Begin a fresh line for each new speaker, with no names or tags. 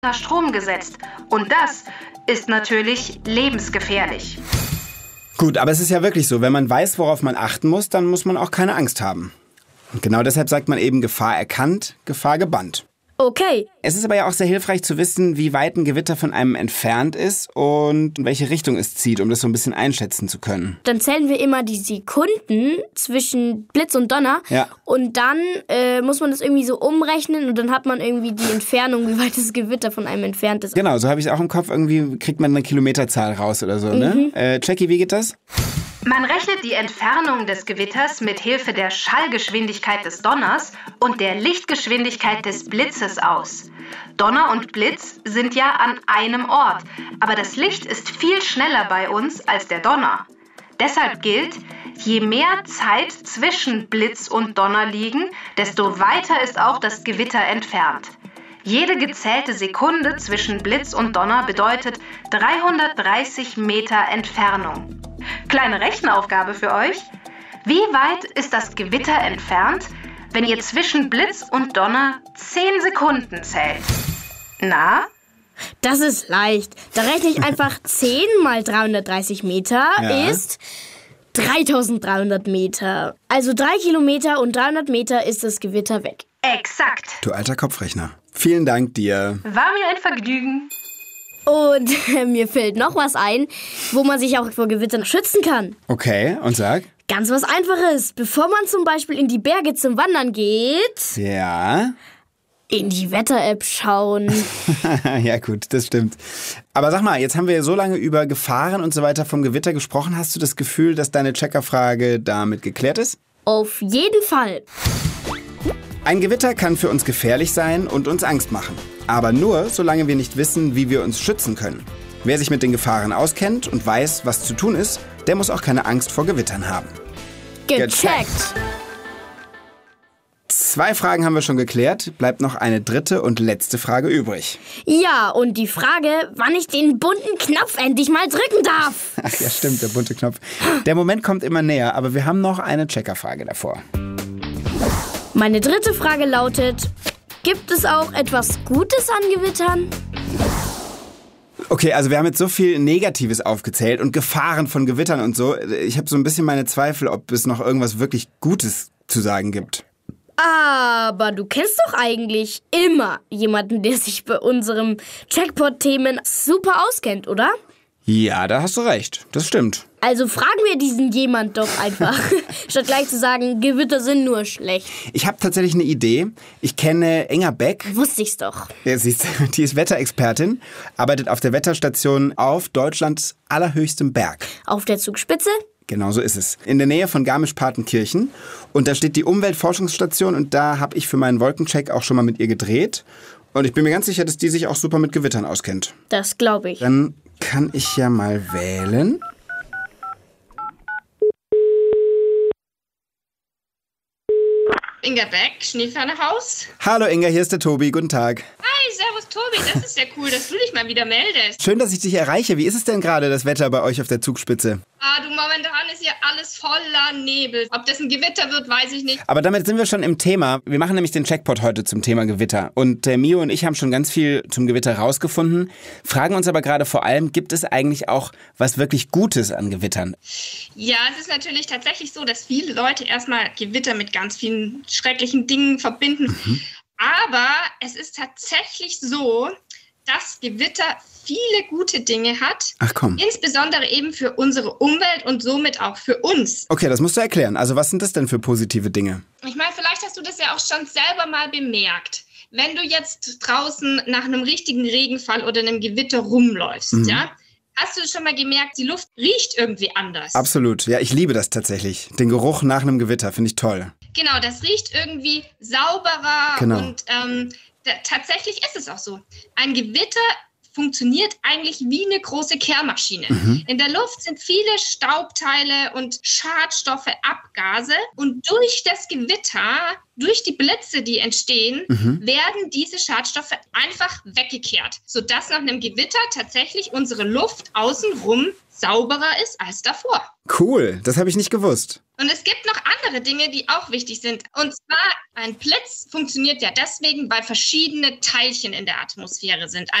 Strom gesetzt. Und das ist natürlich lebensgefährlich.
Gut, aber es ist ja wirklich so, wenn man weiß, worauf man achten muss, dann muss man auch keine Angst haben. Und genau deshalb sagt man eben Gefahr erkannt, Gefahr gebannt.
Okay.
Es ist aber ja auch sehr hilfreich zu wissen, wie weit ein Gewitter von einem entfernt ist und in welche Richtung es zieht, um das so ein bisschen einschätzen zu können.
Dann zählen wir immer die Sekunden zwischen Blitz und Donner.
Ja.
Und dann muss man das irgendwie so umrechnen und dann hat man irgendwie die Entfernung, wie weit das Gewitter von einem entfernt ist.
Genau, so habe ich es auch im Kopf. Irgendwie kriegt man eine Kilometerzahl raus oder so, ne? Jackie, wie geht das?
Man rechnet die Entfernung des Gewitters mit Hilfe der Schallgeschwindigkeit des Donners und der Lichtgeschwindigkeit des Blitzes aus. Donner und Blitz sind ja an einem Ort, aber das Licht ist viel schneller bei uns als der Donner. Deshalb gilt, je mehr Zeit zwischen Blitz und Donner liegen, desto weiter ist auch das Gewitter entfernt. Jede gezählte Sekunde zwischen Blitz und Donner bedeutet 330 Meter Entfernung. Kleine Rechenaufgabe für euch. Wie weit ist das Gewitter entfernt, wenn ihr zwischen Blitz und Donner 10 Sekunden zählt? Na?
Das ist leicht. Da rechne ich einfach 10 mal 330 Meter ist 3300 Meter. Also 3 Kilometer und 300 Meter ist das Gewitter weg.
Exakt.
Du alter Kopfrechner. Vielen Dank dir.
War mir ein Vergnügen.
Und mir fällt noch was ein, wo man sich auch vor Gewittern schützen kann.
Okay, und sag?
Ganz was Einfaches. Bevor man zum Beispiel in die Berge zum Wandern geht,
Ja.
in die Wetter-App schauen.
Ja gut, das stimmt. Aber sag mal, jetzt haben wir so lange über Gefahren und so weiter vom Gewitter gesprochen. Hast du das Gefühl, dass deine Checkerfrage damit geklärt ist?
Auf jeden Fall.
Ein Gewitter kann für uns gefährlich sein und uns Angst machen. Aber nur, solange wir nicht wissen, wie wir uns schützen können. Wer sich mit den Gefahren auskennt und weiß, was zu tun ist, der muss auch keine Angst vor Gewittern haben.
Gecheckt.
2 Fragen haben wir schon geklärt. Bleibt noch eine dritte und letzte Frage übrig.
Ja, und die Frage, wann ich den bunten Knopf endlich mal drücken darf.
Ach ja, stimmt, der bunte Knopf. Der Moment kommt immer näher, aber wir haben noch eine Checkerfrage davor.
Meine dritte Frage lautet, gibt es auch etwas Gutes an Gewittern?
Okay, also wir haben jetzt so viel Negatives aufgezählt und Gefahren von Gewittern und so. Ich habe so ein bisschen meine Zweifel, ob es noch irgendwas wirklich Gutes zu sagen gibt.
Aber du kennst doch eigentlich immer jemanden, der sich bei unserem Jackpot-Themen super auskennt, oder?
Ja, da hast du recht. Das stimmt.
Also fragen wir diesen jemand doch einfach, statt gleich zu sagen, Gewitter sind nur schlecht.
Ich habe tatsächlich eine Idee. Ich kenne Inga Beck.
Wusste ich's doch.
Ja, siehst du, die ist Wetterexpertin, arbeitet auf der Wetterstation auf Deutschlands allerhöchstem Berg.
Auf der Zugspitze?
Genau so ist es. In der Nähe von Garmisch-Partenkirchen. Und da steht die Umweltforschungsstation und da habe ich für meinen Wolkencheck auch schon mal mit ihr gedreht. Und ich bin mir ganz sicher, dass die sich auch super mit Gewittern auskennt.
Das glaube ich.
Dann kann ich ja mal wählen.
Inga Beck, Schneefernerhaus.
Hallo Inga, hier ist der Tobi. Guten Tag.
Hi, servus Tobi, das ist ja cool, dass du dich mal wieder meldest.
Schön, dass ich dich erreiche. Wie ist es denn gerade, das Wetter bei euch auf der Zugspitze?
Du, momentan ist ja alles voller Nebel. Ob das ein Gewitter wird, weiß ich nicht.
Aber damit sind wir schon im Thema. Wir machen nämlich den Jackpot heute zum Thema Gewitter. Und Mio und ich haben schon ganz viel zum Gewitter rausgefunden, fragen uns aber gerade vor allem, gibt es eigentlich auch was wirklich Gutes an Gewittern?
Ja, es ist natürlich tatsächlich so, dass viele Leute erstmal Gewitter mit ganz vielen schrecklichen Dingen verbinden. Aber es ist tatsächlich so, dass Gewitter viele gute Dinge hat.
Ach komm.
Insbesondere eben für unsere Umwelt und somit auch für uns.
Okay, das musst du erklären. Also was sind das denn für positive Dinge?
Ich meine, vielleicht hast du das ja auch schon selber mal bemerkt. Wenn du jetzt draußen nach einem richtigen Regenfall oder einem Gewitter rumläufst, ja, hast du schon mal gemerkt, die Luft riecht irgendwie anders.
Absolut. Ja, ich liebe das tatsächlich. Den Geruch nach einem Gewitter finde ich toll.
Genau, das riecht irgendwie sauberer.
Genau.
Und tatsächlich ist es auch so. Ein Gewitter funktioniert eigentlich wie eine große Kehrmaschine. In der Luft sind viele Staubteile und Schadstoffe, Abgase und durch das Gewitter, durch die Blitze, die entstehen, werden diese Schadstoffe einfach weggekehrt, sodass nach einem Gewitter tatsächlich unsere Luft außenrum sauberer ist als davor.
Cool, das habe ich nicht gewusst.
Und es gibt noch andere Dinge, die auch wichtig sind. Und zwar, ein Blitz funktioniert ja deswegen, weil verschiedene Teilchen in der Atmosphäre sind.